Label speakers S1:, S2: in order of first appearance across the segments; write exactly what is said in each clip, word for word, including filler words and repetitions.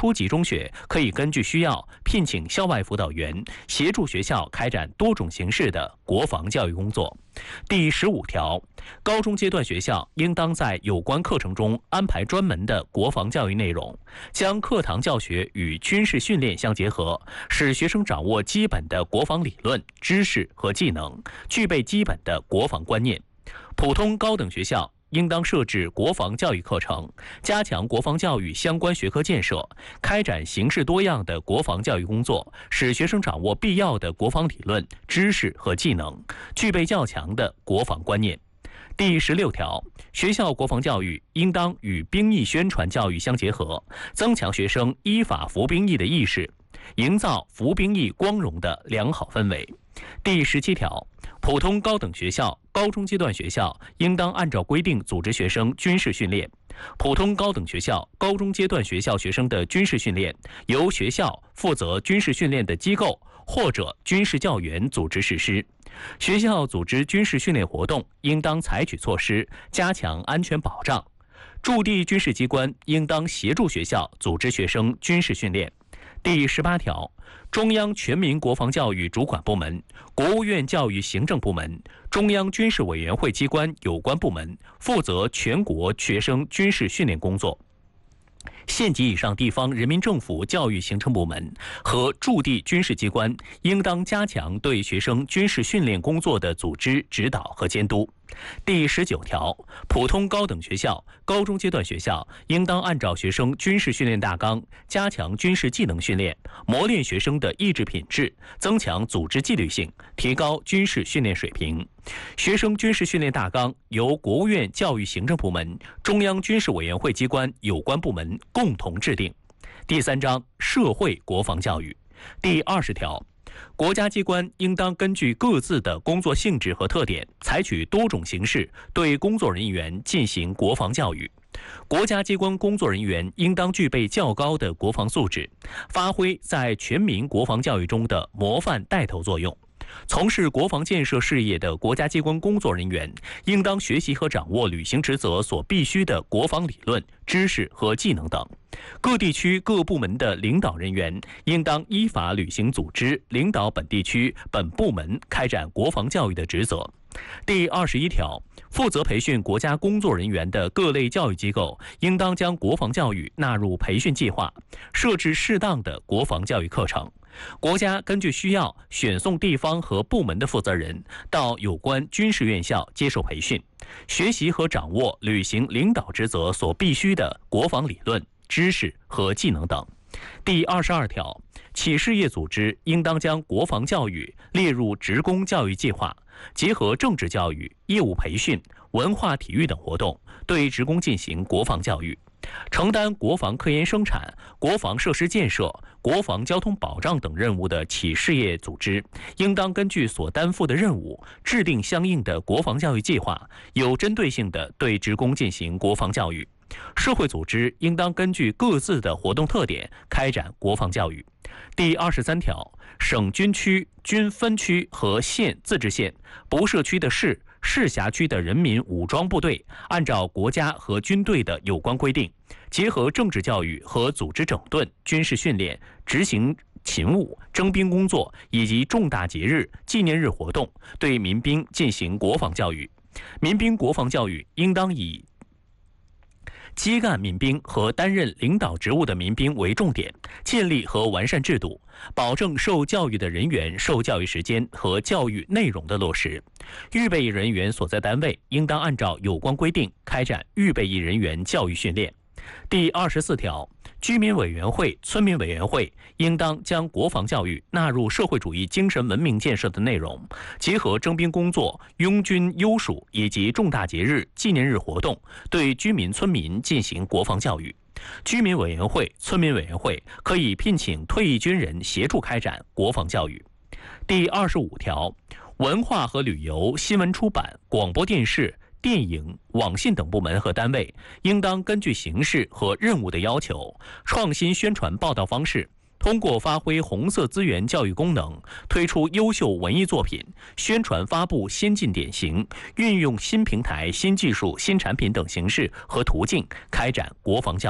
S1: 初级中学可以根据需要聘请校外辅导员，协助学校开展多种形式的国防教育工作。第十五条，高中阶段学校应当在有关课程中安排专门的国防教育内容，将课堂教学与军事训练相结合，使学生掌握基本的国防理论、知识和技能，具备基本的国防观念。普通高等学校应当设置国防教育课程，加强国防教育相关学科建设，开展形式多样的国防教育工作，使学生掌握必要的国防理论、知识和技能，具备较强的国防观念。第十六条，学校国防教育应当与兵役宣传教育相结合，增强学生依法服兵役的意识，营造服兵役光荣的良好氛围。第十七条，普通高等学校、高中阶段学校应当按照规定组织学生军事训练。普通高等学校、高中阶段学校学生的军事训练，由学校负责军事训练的机构或者军事教员组织实施。学校组织军事训练活动，应当采取措施加强安全保障。驻地军事机关应当协助学校组织学生军事训练。第十八条，中央全民国防教育主管部门、国务院教育行政部门、中央军事委员会机关有关部门负责全国学生军事训练工作。县级以上地方人民政府教育行政部门和驻地军事机关应当加强对学生军事训练工作的组织指导和监督。第十九条，普通高等学校、高中阶段学校应当按照学生军事训练大纲，加强军事技能训练，磨练学生的意志品质，增强组织纪律性，提高军事训练水平。学生军事训练大纲由国务院教育行政部门、中央军事委员会机关有关部门共同制定。第三章，社会国防教育。第二十条，国家机关应当根据各自的工作性质和特点，采取多种形式对工作人员进行国防教育。国家机关工作人员应当具备较高的国防素质，发挥在全民国防教育中的模范带头作用。从事国防建设事业的国家机关工作人员应当学习和掌握履行职责所必须的国防理论、知识和技能等。各地区各部门的领导人员应当依法履行组织、领导本地区、本部门开展国防教育的职责。第二十一条，负责培训国家工作人员的各类教育机构应当将国防教育纳入培训计划，设置适当的国防教育课程。国家根据需要选送地方和部门的负责人到有关军事院校接受培训，学习和掌握履行领导职责所必须的国防理论、知识和技能等。第二十二条，企事业组织应当将国防教育列入职工教育计划，结合政治教育、业务培训、文化体育等活动，对职工进行国防教育。承担国防科研生产、国防设施建设、国防交通保障等任务的企事业组织，应当根据所担负的任务，制定相应的国防教育计划，有针对性地对职工进行国防教育。社会组织应当根据各自的活动特点开展国防教育。第二十三条，省军区、军分区和县自治县、不设区的市、市辖区的人民武装部队，按照国家和军队的有关规定，结合政治教育和组织整顿、军事训练、执行勤务、征兵工作以及重大节日、纪念日活动，对民兵进行国防教育。民兵国防教育应当以基干民兵和担任领导职务的民兵为重点，建立和完善制度，保证受教育的人员受教育时间和教育内容的落实。预备役人员所在单位应当按照有关规定开展预备役人员教育训练。第二十四条，居民委员会、村民委员会应当将国防教育纳入社会主义精神文明建设的内容，结合征兵工作、拥军优属以及重大节日、纪念日活动，对居民、村民进行国防教育。居民委员会、村民委员会可以聘请退役军人协助开展国防教育。第二十五条，文化和旅游、新闻出版、广播电视、电影、网信等部门和单位应当根据形势和任务的要求，创新宣传报道方式，通过发挥红色资源教育功能，推出优秀文艺作品，宣传发布先进典型，运用新平台、新技术、新产品等形式和途径开展国防教育。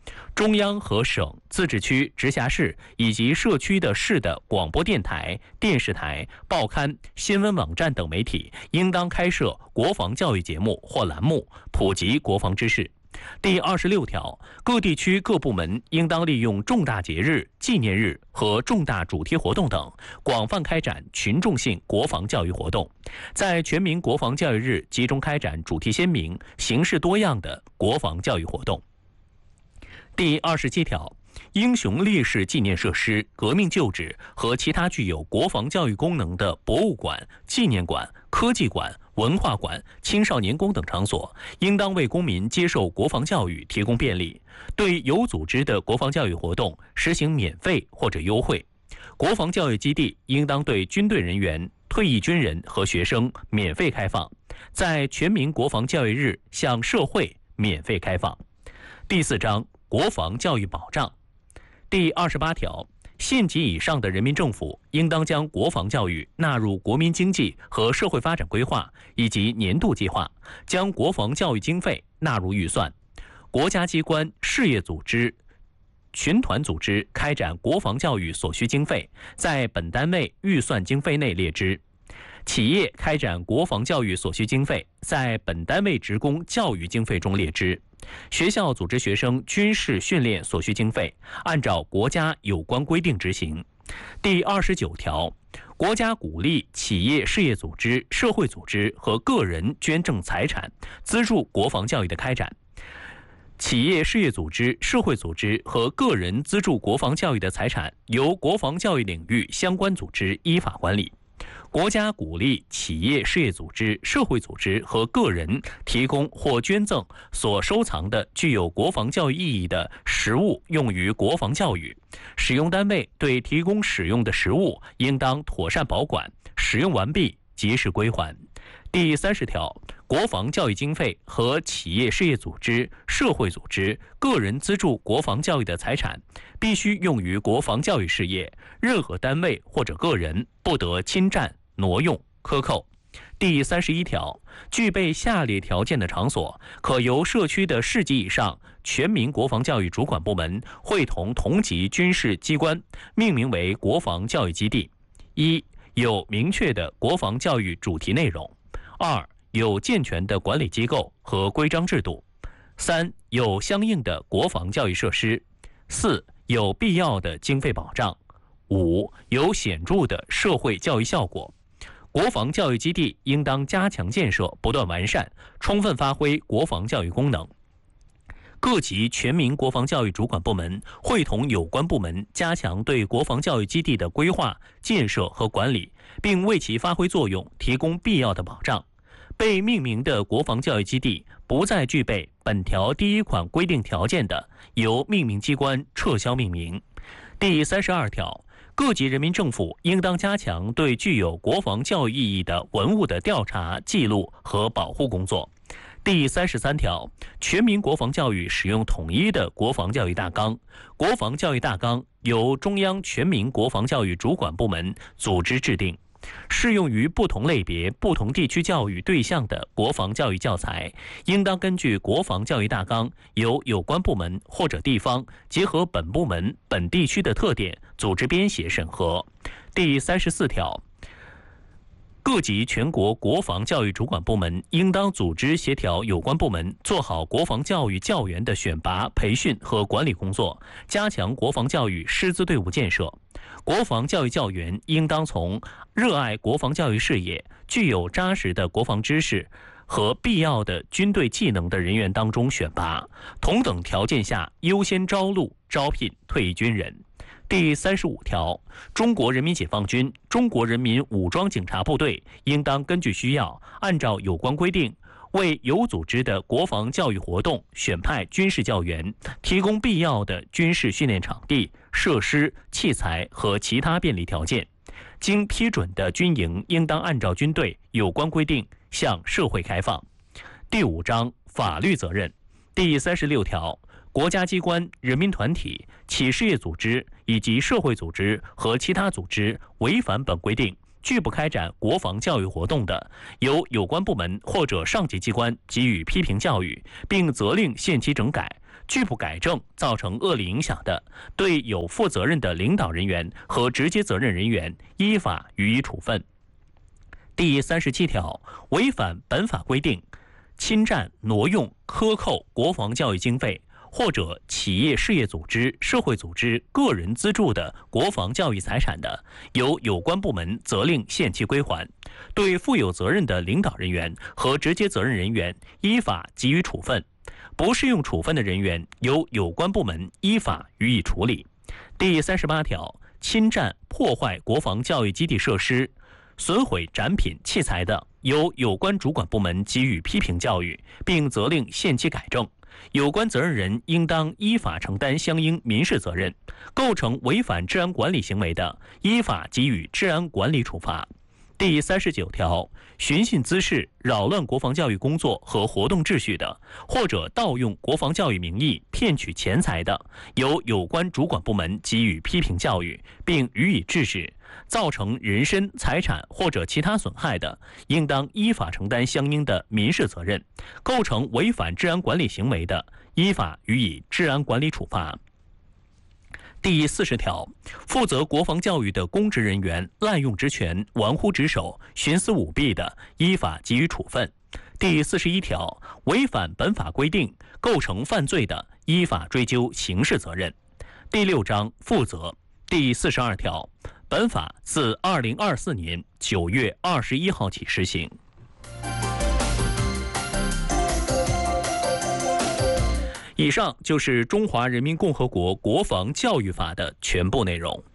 S1: 中央和省、自治区、直辖市以及社区的市的广播电台、电视台、报刊、新闻网站等媒体，应当开设国防教育节目或栏目，普及国防知识。第二十六条，各地区各部门应当利用重大节日、纪念日和重大主题活动等，广泛开展群众性国防教育活动，在全民国防教育日集中开展主题鲜明、形式多样的国防教育活动。第二十七条，英雄烈士纪念设施、革命旧址和其他具有国防教育功能的博物馆、纪念馆、科技馆、文化馆、青少年宫等场所，应当为公民接受国防教育提供便利。对有组织的国防教育活动实行免费或者优惠。国防教育基地应当对军队人员、退役军人和学生免费开放，在全民国防教育日向社会免费开放。第四章，国防教育保障。第二十八条，县级以上的人民政府应当将国防教育纳入国民经济和社会发展规划以及年度计划，将国防教育经费纳入预算。国家机关、事业组织、群团组织开展国防教育所需经费，在本单位预算经费内列支。企业开展国防教育所需经费，在本单位职工教育经费中列支。学校组织学生军事训练所需经费，按照国家有关规定执行。第二十九条，国家鼓励企业事业组织、社会组织和个人捐赠财产，资助国防教育的开展。企业事业组织、社会组织和个人资助国防教育的财产，由国防教育领域相关组织依法管理。国家鼓励企业事业组织、社会组织和个人提供或捐赠所收藏的具有国防教育意义的实物用于国防教育，使用单位对提供使用的实物应当妥善保管，使用完毕及时归还。第三十条，国防教育经费和企业事业组织、社会组织、个人资助国防教育的财产，必须用于国防教育事业，任何单位或者个人不得侵占、挪用、克扣。第三十一条，具备下列条件的场所，可由社区的市级以上全民国防教育主管部门会同同级军事机关命名为国防教育基地：一、有明确的国防教育主题内容；二、有健全的管理机构和规章制度；三、有相应的国防教育设施；四、有必要的经费保障；五、有显著的社会教育效果。国防教育基地应当加强建设，不断完善，充分发挥国防教育功能。各级全民国防教育主管部门会同有关部门加强对国防教育基地的规划、建设和管理，并为其发挥作用提供必要的保障。被命名的国防教育基地不再具备本条第一款规定条件的，由命名机关撤销命名。第三十二条，各级人民政府应当加强对具有国防教育意义的文物的调查、记录和保护工作。第三十三条，全民国防教育使用统一的国防教育大纲，国防教育大纲由中央全民国防教育主管部门组织制定。适用于不同类别、不同地区教育对象的国防教育教材，应当根据国防教育大纲，由有关部门或者地方结合本部门、本地区的特点，组织编写审核。第三十四条，各级全国国防教育主管部门应当组织协调有关部门做好国防教育教员的选拔、培训和管理工作，加强国防教育师资队伍建设。国防教育教员应当从热爱国防教育事业、具有扎实的国防知识和必要的军队技能的人员当中选拔，同等条件下优先招录、招聘退役军人。第三十五条，中国人民解放军、中国人民武装警察部队应当根据需要，按照有关规定，为有组织的国防教育活动选派军事教员，提供必要的军事训练场地、设施、器材和其他便利条件。经批准的军营应当按照军队有关规定向社会开放。第五章，法律责任。第三十六条，国家机关、人民团体、企事业组织以及社会组织和其他组织违反本规定，拒不开展国防教育活动的，由有关部门或者上级机关给予批评教育，并责令限期整改； 拒不改正造成恶劣影响的，对有负责任的领导人员和直接责任人员依法予以处分。第三十七条，违反本法规定，侵占、挪用、克扣国防教育经费，或者企业事业组织、社会组织、个人资助的国防教育财产的，由有关部门责令限期归还；对负有责任的领导人员和直接责任人员依法给予处分；不适用处分的人员，由有关部门依法予以处理。第三十八条，侵占、破坏国防教育基地设施，损毁展品器材的，由有关主管部门给予批评教育，并责令限期改正。有关责任人应当依法承担相应民事责任，构成违反治安管理行为的，依法给予治安管理处罚。第三十九条，寻衅滋事、扰乱国防教育工作和活动秩序的，或者盗用国防教育名义骗取钱财的，由有关主管部门给予批评教育，并予以制止。造成人身、财产或者其他损害的，应当依法承担相应的民事责任；构成违反治安管理行为的，依法予以治安管理处罚。第四十条，负责国防教育的公职人员滥用职权、玩忽职守、徇私舞弊的，依法给予处分。第四十一条，违反本法规定、构成犯罪的，依法追究刑事责任。第六章负责。第四十二条，本法自二零二四年九月二十一号起施行。以上就是《中华人民共和国国防教育法》的全部内容。